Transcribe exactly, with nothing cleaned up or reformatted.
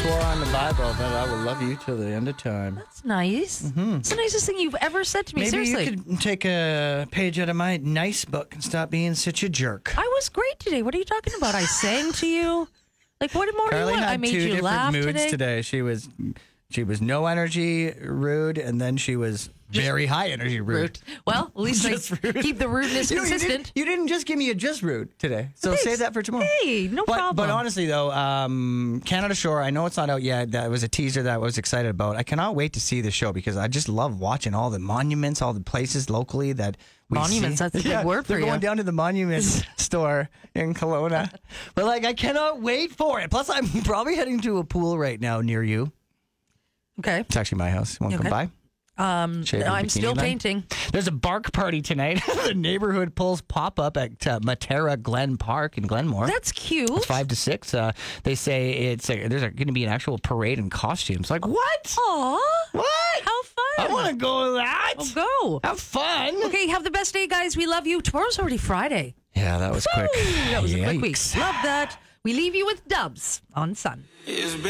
swore on the Bible that I will love you till the end of time. That's nice. Mm-hmm. It's the nicest thing you've ever said to me. Maybe Seriously. you could take a page out of my nice book and stop being such a jerk. I was great today. What are you talking about? I sang to you. Like, what more do you Carly want? had I made two you different laugh moods today. today. She was, she was no energy, rude, and then she was very high energy, rude. Rude. Well, at least I Just rude. keep the rudeness You know, you consistent. didn't, you didn't just give me a just rude today, so Thanks. save that for tomorrow. Hey, no but, problem. But honestly, though, um, Canada Shore, I know it's not out yet. That was a teaser that I was excited about. I cannot wait to see the show because I just love watching all the monuments, all the places locally that we Monuments, see. that's a big yeah, word for they're you. going down to the monument store in Kelowna. But, like, I cannot wait for it. Plus, I'm probably heading to a pool right now near you. Okay. It's actually my house. Want to Okay. come by? Um, Shave your I'm bikini still line. painting. There's a bark party tonight. The neighborhood pulls pop up at uh, Matera Glen Park in Glenmore. That's cute. It's five to six. Uh, they say it's a, there's going to be an actual parade in costumes. Like what? Aw. What? How fun. I want to go to that. Well, go. Have fun. Okay, have the best day, guys. We love you. Tomorrow's already Friday. Yeah, that was quick. Woo! That was a quick week. Yikes. Love that. We leave you with Dubs on Sun.